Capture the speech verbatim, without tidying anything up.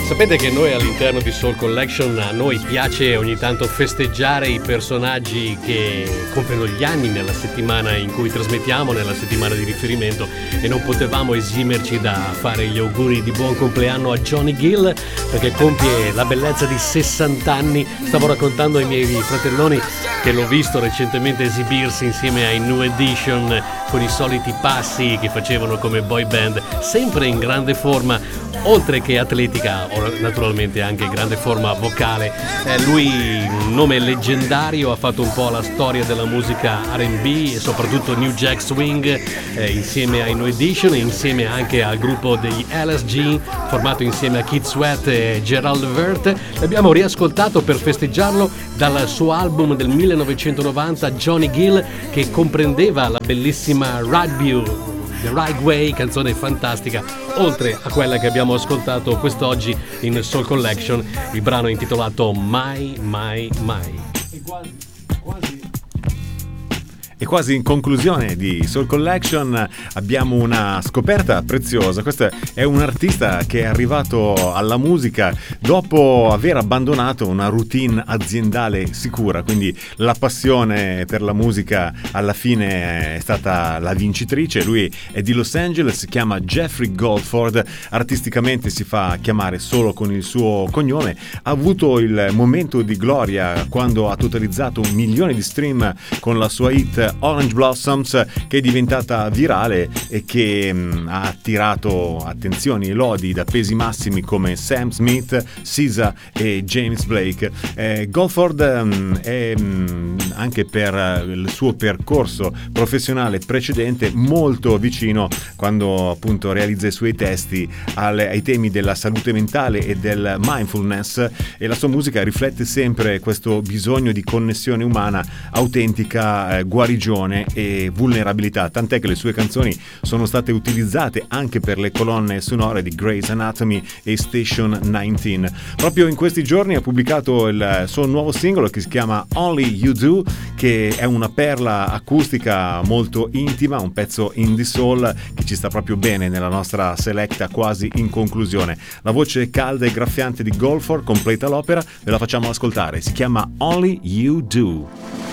Sapete che noi all'interno di Soul Collection a noi piace ogni tanto festeggiare i personaggi che compiono gli anni nella settimana in cui trasmettiamo, nella settimana di riferimento, e non potevamo esimerci da fare gli auguri di buon compleanno a Johnny Gill perché compie la bellezza di sessanta anni. Stavo raccontando ai miei fratelloni che l'ho visto recentemente esibirsi insieme ai New Edition con i soliti passi che facevano come boy band, sempre in grande forma, oltre che atletica, naturalmente anche grande forma vocale. Eh, lui, un nome leggendario, ha fatto un po' la storia della musica R and B e soprattutto New Jack Swing, eh, insieme ai New Edition e insieme anche al gruppo degli L S G, formato insieme a Keith Sweat e Gerald Levert. L'abbiamo riascoltato per festeggiarlo dal suo album del millenovecentonovanta Johnny Gill, che comprendeva la bellissima Right View, The Right Way, canzone fantastica, oltre a quella che abbiamo ascoltato quest'oggi in Soul Collection, il brano intitolato My, My, My. E quasi, quasi. E quasi in conclusione di Soul Collection abbiamo una scoperta preziosa. Questo è un artista che è arrivato alla musica dopo aver abbandonato una routine aziendale sicura, quindi la passione per la musica alla fine è stata la vincitrice. Lui è di Los Angeles, si chiama Jeffrey Goldford, artisticamente si fa chiamare solo con il suo cognome. Ha avuto il momento di gloria quando ha totalizzato un milione di stream con la sua hit Orange Blossoms, che è diventata virale e che mh, ha attirato attenzioni e lodi da pesi massimi come Sam Smith, S Z A e James Blake. Eh, Goldford mh, è mh, anche per il suo percorso professionale precedente molto vicino, quando appunto realizza i suoi testi al, ai temi della salute mentale e del mindfulness, e la sua musica riflette sempre questo bisogno di connessione umana autentica, eh, guarigione e vulnerabilità, tant'è che le sue canzoni sono state utilizzate anche per le colonne sonore di Grey's Anatomy e Station diciannove. Proprio in questi giorni ha pubblicato il suo nuovo singolo che si chiama Only You Do, che è una perla acustica molto intima, un pezzo indie soul che ci sta proprio bene nella nostra selecta quasi in conclusione. La voce calda e graffiante di Goldford completa l'opera, ve la facciamo ascoltare, si chiama Only You Do.